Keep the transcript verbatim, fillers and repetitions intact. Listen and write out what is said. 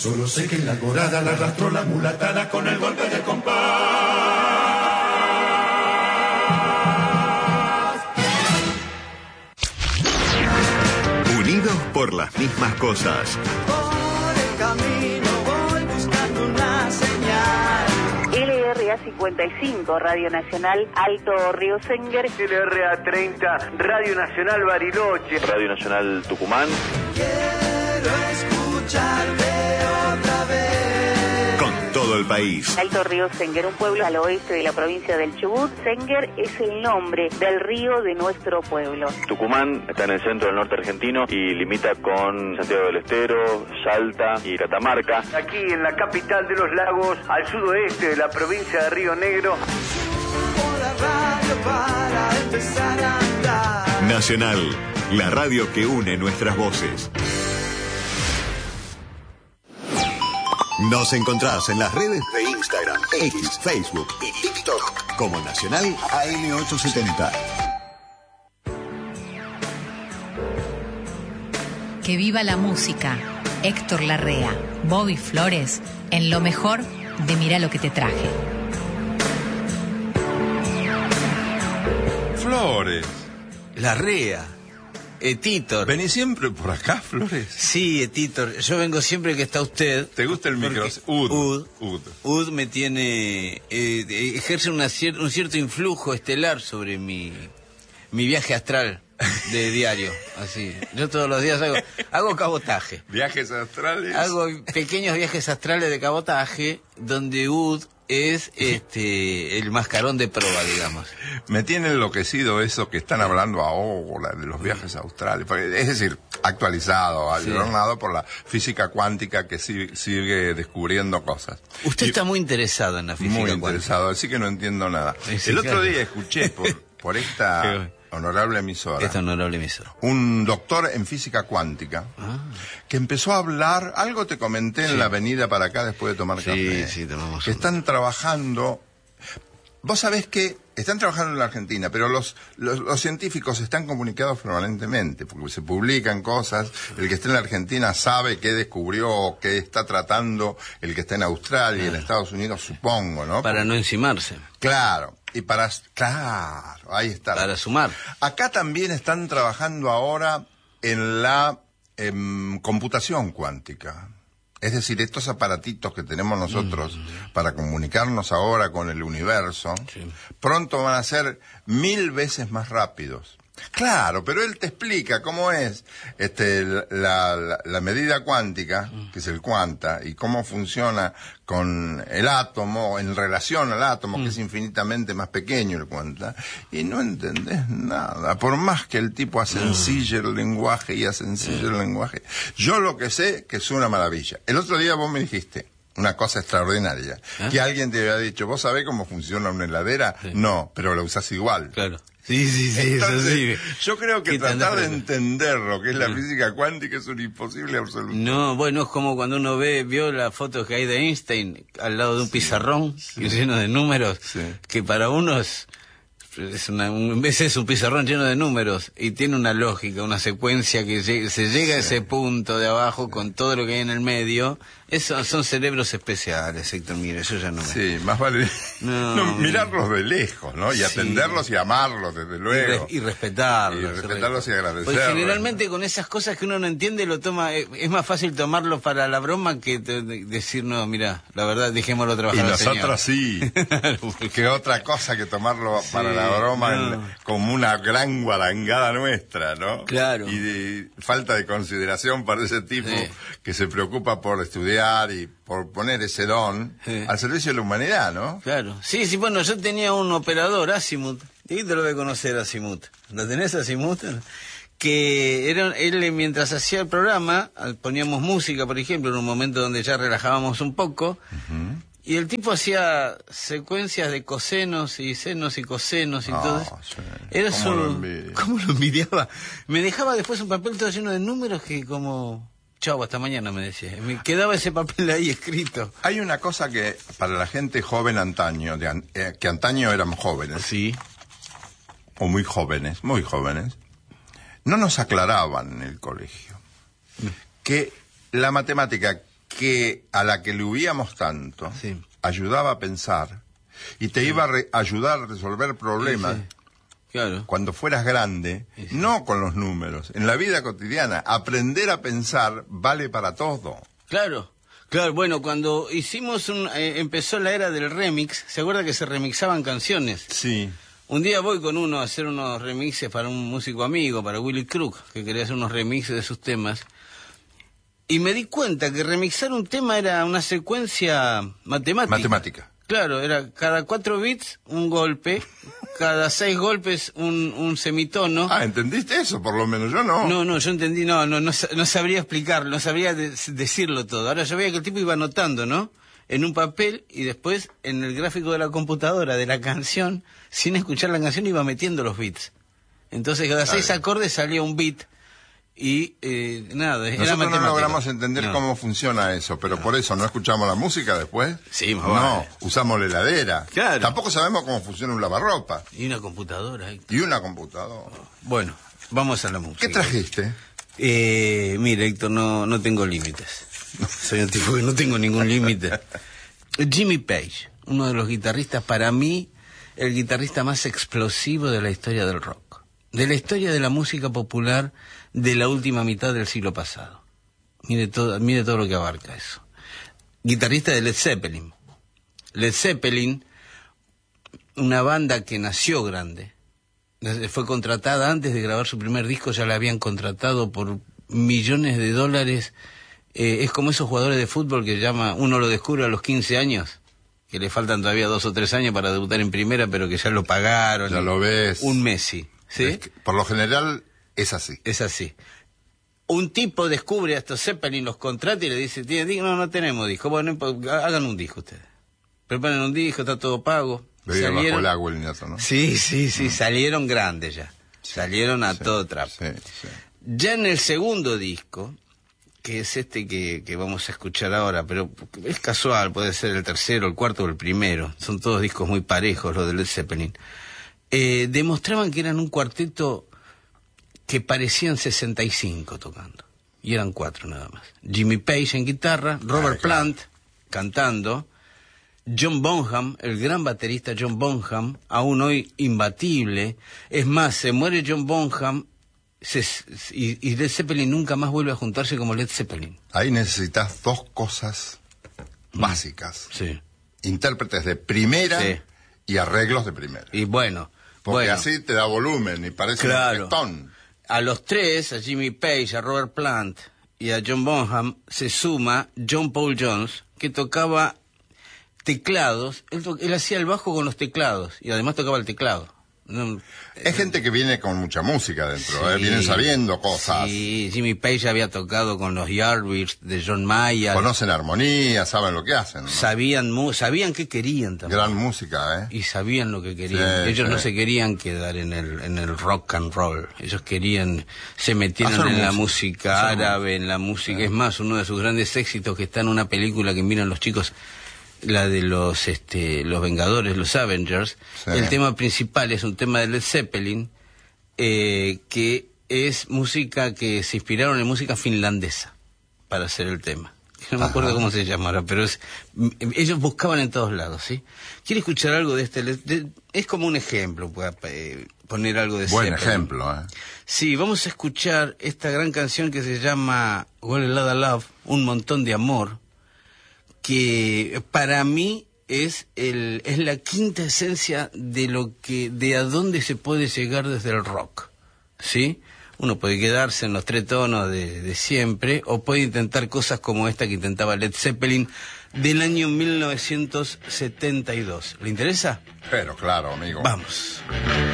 Solo sé que en la alborada la arrastró la mulatana con el golpe de compás. Unidos por las mismas cosas. Por el camino voy buscando una señal. L R A cincuenta y cinco, Radio Nacional Alto Río Senguer. L R A treinta, Radio Nacional Bariloche. Radio Nacional Tucumán. Quiero escucharte otra vez. Con todo el país. Alto Río Senguer, un pueblo al oeste de la provincia del Chubut. Senguer es el nombre del río de nuestro pueblo. Tucumán está en el centro del norte argentino y limita con Santiago del Estero, Salta y Catamarca. Aquí en la capital de los lagos, al sudoeste de la provincia de Río Negro. Subo la radio para empezar a andar. Nacional, la radio que une nuestras voces. Nos encontrás en las redes de Instagram, X, Facebook y TikTok como Nacional A M ochocientos setenta. Que viva la música. Héctor Larrea, Bobby Flores, en lo mejor de Mirá lo que te traje. Flores. Larrea. Etitor. ¿Venís siempre por acá, Flores? Sí, Etitor. Yo vengo siempre que está usted. ¿Te gusta el micro? Ud. Ud. Ud. Ud me tiene... Eh, ejerce una cier un cierto influjo estelar sobre mi, mi viaje astral de diario. Así. Yo todos los días hago, hago cabotaje. ¿Viajes astrales? Hago pequeños viajes astrales de cabotaje donde Ud es este el mascarón de proa, digamos. Me tiene enloquecido eso que están hablando ahora de los viajes australes, es decir, actualizado, adornado sí. por la física cuántica que sigue, sigue descubriendo cosas. Usted y está muy interesado en la física muy cuántica. Muy interesado, así que no entiendo nada. Sí, el claro. otro día escuché por, por esta honorable emisora, esta honorable emisora, un doctor en física cuántica ah. que empezó a hablar, algo te comenté sí. en la avenida para acá después de tomar sí, café, sí, tomamos que están trabajando, vos sabés que están trabajando en la Argentina, pero los, los, los científicos están comunicados permanentemente, porque se publican cosas, el que está en la Argentina sabe qué descubrió, qué está tratando el que está en Australia y claro. en Estados Unidos, supongo, ¿no? Para porque, no encimarse. Claro. Y para, claro, ahí está. Para sumar. Acá también están trabajando ahora en la en computación cuántica. Es decir, estos aparatitos que tenemos nosotros mm. para comunicarnos ahora con el universo, sí. pronto van a ser mil veces más rápidos. Claro, pero él te explica cómo es este la, la, la medida cuántica, que es el cuanta, y cómo funciona con el átomo, en relación al átomo, mm. que es infinitamente más pequeño el cuanta, y no entendés nada, por más que el tipo asencille el lenguaje y asencille el lenguaje. Yo lo que sé que es una maravilla. El otro día vos me dijiste una cosa extraordinaria, ¿eh? Que alguien te había dicho, ¿vos sabés cómo funciona una heladera? Sí. No, pero la usás igual. Claro. Sí, sí, sí, Entonces, eso sí. Yo creo que tratar de entender lo que es la no. física cuántica es un imposible absoluto. No, bueno, es como cuando uno ve, vio las fotos que hay de Einstein al lado de un sí, pizarrón sí. lleno de números, sí. que para uno es, es una, un, es un pizarrón lleno de números y tiene una lógica, una secuencia que se, se llega sí. a ese punto de abajo sí. con todo lo que hay en el medio. Eso son cerebros especiales, Héctor, mire, eso ya no me... Sí, más vale no, no, mirarlos de lejos, ¿no? Y sí. atenderlos y amarlos, desde luego. Y, re, y respetarlos. Y respetarlos y agradecerlos. Porque generalmente con esas cosas que uno no entiende, lo toma es más fácil tomarlo para la broma que te, de, decir, no, mira, la verdad, dejémoslo trabajar. Y nosotros sí. Que otra cosa que tomarlo sí, para la broma no. en, como una gran guarangada nuestra, ¿no? Claro. Y de, falta de consideración para ese tipo sí. que se preocupa por estudiar y por poner ese don sí. al servicio de la humanidad, ¿no? Claro. Sí, sí, bueno, yo tenía un operador, Asimut, y te lo voy a conocer, Asimut. ¿Lo tenés, Asimut? Que era, él mientras hacía el programa, poníamos música, por ejemplo, en un momento donde ya relajábamos un poco, uh-huh. y el tipo hacía secuencias de cosenos y senos y cosenos y oh, todo eso. Sí. Era ¿Cómo su... lo envidia? ¿Cómo lo envidiaba? Me dejaba después un papel todo lleno de números que como... Chau, hasta mañana, me decía. Me quedaba ese papel ahí escrito. Hay una cosa que para la gente joven antaño, de an, eh, que antaño éramos jóvenes. Sí. O muy jóvenes, muy jóvenes. No nos aclaraban en el colegio mm. que la matemática, que a la que le huíamos tanto, sí, ayudaba a pensar y te sí. iba a re- ayudar a resolver problemas. Sí, sí. Claro. Cuando fueras grande, sí, sí. no con los números, en la vida cotidiana, aprender a pensar vale para todo. Claro, claro, bueno, cuando hicimos un, eh, empezó la era del remix, ¿se acuerda que se remixaban canciones? Sí. Un día voy con uno a hacer unos remixes para un músico amigo, para Willy Crook, que quería hacer unos remixes de sus temas, y me di cuenta que remixar un tema era una secuencia matemática. Matemática. Claro, era cada cuatro bits un golpe, cada seis golpes un, un semitono. Ah, ¿entendiste eso? Por lo menos yo no. No, no, yo entendí, no, no, no, no sabría explicarlo, no sabría de, decirlo todo. Ahora yo veía que el tipo iba anotando, ¿no? En un papel y después en el gráfico de la computadora de la canción, sin escuchar la canción, iba metiendo los bits. Entonces cada seis acordes salía un bit. Y eh, nada, era nosotros matemático. No logramos entender no. cómo funciona eso, pero no. por eso no escuchamos la música después. Sí, más no, vale. usamos la heladera. Claro. Tampoco sabemos cómo funciona un lavarropa. Y una computadora. Héctor. Y una computadora. Bueno, vamos a la música. ¿Qué trajiste? Eh, mira, Héctor, no, no tengo límites. Soy un tipo que no tengo ningún límite. Jimmy Page, uno de los guitarristas, para mí, el guitarrista más explosivo de la historia del rock. De la historia de la música popular de la última mitad del siglo pasado. Mire todo, mire todo lo que abarca eso. Guitarrista de Led Zeppelin. Led Zeppelin, una banda que nació grande, fue contratada antes de grabar su primer disco, ya la habían contratado por millones de dólares. Eh, es como esos jugadores de fútbol que llama, uno lo descubre a los quince años, que le faltan todavía dos o tres años para debutar en primera, pero que ya lo pagaron. Ya lo ves. Un Messi, ¿sí? Es que, por lo general es así. Es así. Un tipo descubre a estos Zeppelin, los contrata y le dice, ¿tiene? No, no tenemos disco. Bueno, hagan un disco ustedes. Preparen un disco, está todo pago. Veía bajo el agua el niñato, ¿no? Sí, sí, sí, mm. salieron grandes ya. Sí, salieron a sí, todo trapo. Sí, sí. Ya en el segundo disco, que es este que, que vamos a escuchar ahora, pero es casual, puede ser el tercero, el cuarto o el primero. Son todos discos muy parejos, los de Led Zeppelin. Eh, demostraban que eran un cuarteto que parecían sesenta y cinco tocando. Y eran cuatro nada más. Jimmy Page en guitarra, Robert ah, Plant claro. cantando, John Bonham, el gran baterista John Bonham, aún hoy imbatible. Es más, se muere John Bonham se, y, y Led Zeppelin nunca más vuelve a juntarse como Led Zeppelin. Ahí necesitas dos cosas básicas. Sí. Intérpretes de primera sí. y arreglos de primera. Y bueno... Porque bueno, así te da volumen y parece claro. un reggaetón. A los tres, a Jimmy Page, a Robert Plant y a John Bonham, se suma John Paul Jones, que tocaba teclados. Él, to él hacía el bajo con los teclados y además tocaba el teclado. No, es eh, gente que viene con mucha música dentro, sí, eh, vienen sabiendo cosas. Sí, Jimmy Page había tocado con los Yardbirds de John Mayer. Conocen armonía, saben lo que hacen, ¿no? Sabían, sabían qué querían también. Gran música, ¿eh? Y sabían lo que querían. Sí, Ellos sí. no se querían quedar en el, en el rock and roll. Ellos querían, se metieron en música. la música Hacer árabe, música. en la música. Sí. Es más, uno de sus grandes éxitos que está en una película que miran los chicos, la de los este los Vengadores, los Avengers, sí. el tema principal es un tema de Led Zeppelin, eh, que es música que se inspiraron en música finlandesa para hacer el tema. No me acuerdo Ajá. cómo se llamara, pero es, ellos buscaban en todos lados, ¿sí? ¿Quiere escuchar algo de este? De, es como un ejemplo, pueda eh, poner algo de Buen Zeppelin. ejemplo, ¿eh? Sí, vamos a escuchar esta gran canción que se llama Well, a Lot of Love, un montón de amor, que para mí es el es la quinta esencia de lo que de a dónde se puede llegar desde el rock, ¿sí? Uno puede quedarse en los tres tonos de, de siempre o puede intentar cosas como esta que intentaba Led Zeppelin del año mil novecientos setenta y dos. ¿Le interesa? Pero claro, amigo. Vamos.